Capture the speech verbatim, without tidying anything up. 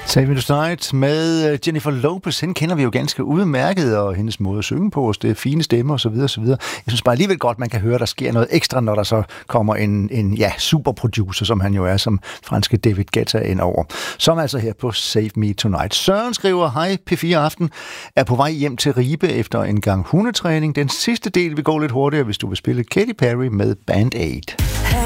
Save Me Tonight med Jennifer Lopez. Hende kender vi jo ganske udmærket, og hendes måde at synge på, det fine stemmer osv. osv. Jeg synes bare alligevel godt, man kan høre, der sker noget ekstra, når der så kommer en, en ja, superproducer, som han jo er, som franske David Guetta ind over. Som altså her på Save Me Tonight. Søren skriver, hej P fire Aften, er på vej hjem til Ribe efter en gang hundetræning. Den sidste del vil gå lidt hurtigere, hvis du vil spille Katy Perry med Band Aid.